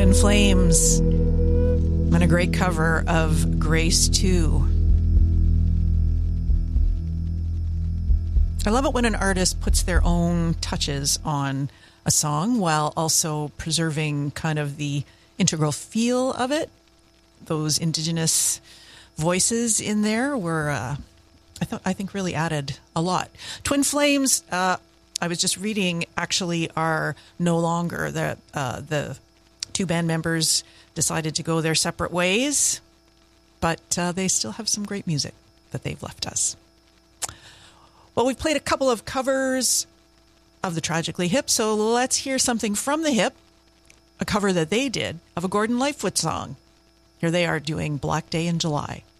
Twin Flames and a great cover of Grace 2. I love it when an artist puts their own touches on a song while also preserving kind of the integral feel of it. Those indigenous voices in there were, I think, really added a lot. Twin Flames, I was just reading, actually are no longer. The two band members decided to go their separate ways, but they still have some great music that they've left us. Well, we've played a couple of covers of the Tragically Hip, so let's hear something from the Hip, a cover that they did of a Gordon Lightfoot song. Here they are doing Black Day in July.